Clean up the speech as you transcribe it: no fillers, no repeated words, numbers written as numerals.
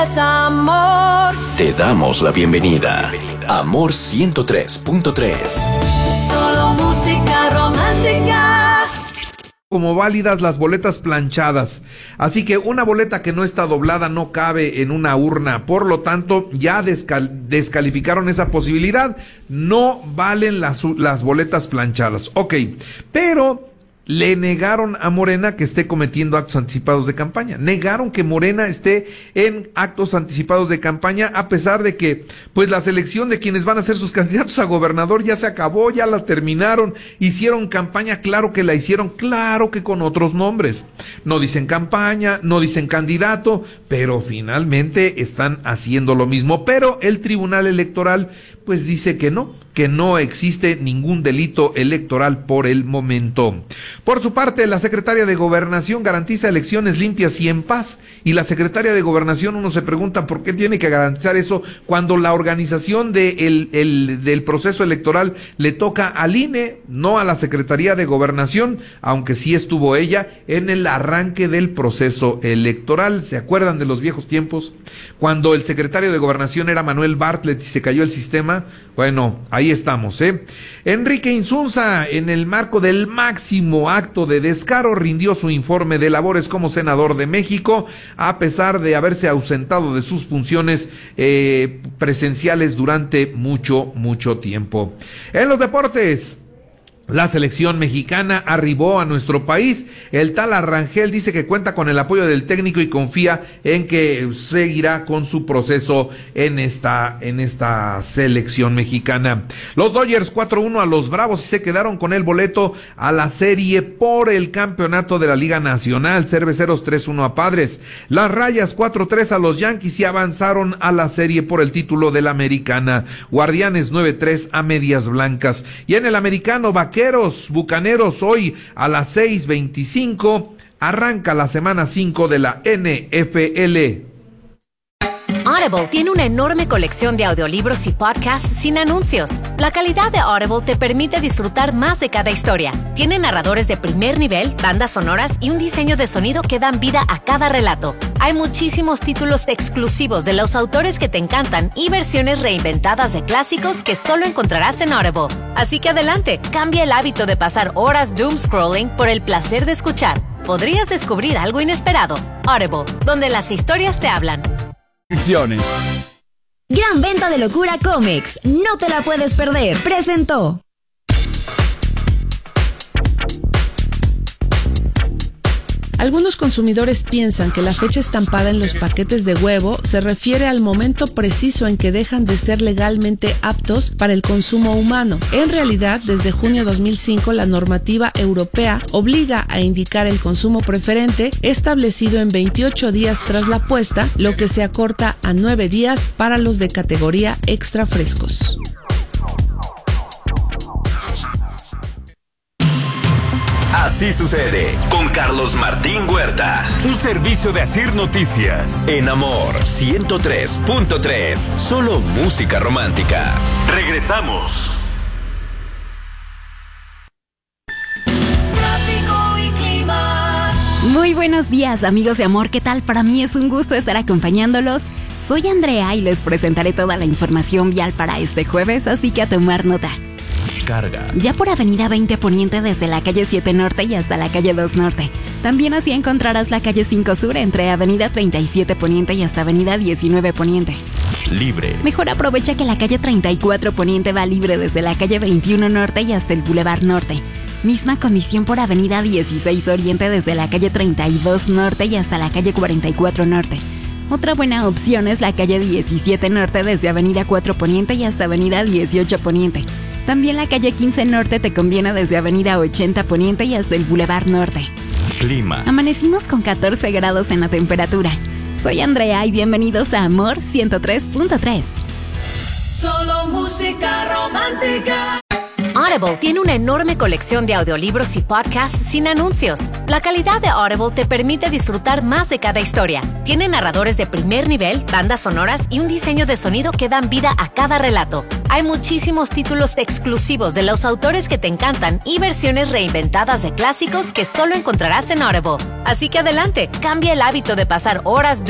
Amor. Te damos la bienvenida. Amor 103.3. Solo música romántica. Como válidas las boletas planchadas. Así que una boleta que no está doblada no cabe en una urna. Por lo tanto, ya descalificaron esa posibilidad. No valen las boletas planchadas. Ok, pero le negaron a Morena que esté cometiendo actos anticipados de campaña. Negaron que Morena esté en actos anticipados de campaña, a pesar de que, pues, la selección de quienes van a ser sus candidatos a gobernador ya se acabó, ya la terminaron, hicieron campaña, claro que la hicieron, claro que con otros nombres. No dicen campaña, no dicen candidato, pero finalmente están haciendo lo mismo. Pero el Tribunal Electoral, pues, dice que no existe ningún delito electoral por el momento. Por su parte, la secretaria de Gobernación garantiza elecciones limpias y en paz. Y la secretaria de Gobernación, uno se pregunta por qué tiene que garantizar eso cuando la organización del proceso electoral le toca al INE, no a la Secretaría de Gobernación, aunque sí estuvo ella en el arranque del proceso electoral. ¿Se acuerdan de los viejos tiempos? Cuando el secretario de Gobernación era Manuel Bartlett y se cayó el sistema. Bueno, ahí estamos, Enrique Insunza, en el marco del máximo acto de descaro, rindió su informe de labores como senador de México, a pesar de haberse ausentado de sus funciones presenciales durante mucho tiempo. En los deportes, la selección mexicana arribó a nuestro país. El tal Arrangel dice que cuenta con el apoyo del técnico y confía en que seguirá con su proceso en esta selección mexicana. Los Dodgers 4-1 a los Bravos y se quedaron con el boleto a la serie por el campeonato de la Liga Nacional. Cerveceros 3-1 a Padres. Las Rayas 4-3 a los Yankees y avanzaron a la serie por el título de la Americana. Guardianes 9-3 a Medias Blancas. Y en el americano, Bucaneros, hoy a las 6:25 arranca la semana 5 de la NFL. Audible tiene una enorme colección de audiolibros y podcasts sin anuncios. La calidad de Audible te permite disfrutar más de cada historia. Tiene narradores de primer nivel, bandas sonoras y un diseño de sonido que dan vida a cada relato. Hay muchísimos títulos exclusivos de los autores que te encantan y versiones reinventadas de clásicos que solo encontrarás en Audible. Así que adelante, cambia el hábito de pasar horas doom scrolling por el placer de escuchar. Podrías descubrir algo inesperado. Audible, donde las historias te hablan. Gran venta de locura Comex, no te la puedes perder, presentó. Algunos consumidores piensan que la fecha estampada en los paquetes de huevo se refiere al momento preciso en que dejan de ser legalmente aptos para el consumo humano. En realidad, desde junio 2005, la normativa europea obliga a indicar el consumo preferente establecido en 28 días tras la puesta, lo que se acorta a 9 días para los de categoría extra frescos. Así sucede con Carlos Martín Huerta. Un servicio de Asir Noticias. En Amor 103.3. Solo música romántica. Regresamos. Tráfico y clima. Muy buenos días, amigos de Amor. ¿Qué tal? Para mí es un gusto estar acompañándolos. Soy Andrea y les presentaré toda la información vial para este jueves, así que a tomar nota. Carga. Ya por Avenida 20 Poniente desde la calle 7 Norte y hasta la calle 2 Norte. También así encontrarás la calle 5 Sur entre Avenida 37 Poniente y hasta Avenida 19 Poniente. Libre. Mejor aprovecha que la calle 34 Poniente va libre desde la calle 21 Norte y hasta el Boulevard Norte. Misma condición por Avenida 16 Oriente desde la calle 32 Norte y hasta la calle 44 Norte. Otra buena opción es la calle 17 Norte desde Avenida 4 Poniente y hasta Avenida 18 Poniente. También la calle 15 Norte te conviene desde Avenida 80 Poniente y hasta el Boulevard Norte. Clima. Amanecimos con 14 grados en la temperatura. Soy Andrea y bienvenidos a Amor 103.3. Solo música romántica. Audible tiene una enorme colección de audiolibros y podcasts sin anuncios. La calidad de Audible te permite disfrutar más de cada historia. Tiene narradores de primer nivel, bandas sonoras y un diseño de sonido que dan vida a cada relato. Hay muchísimos títulos exclusivos de los autores que te encantan y versiones reinventadas de clásicos que solo encontrarás en Audible. Así que adelante, cambia el hábito de pasar horas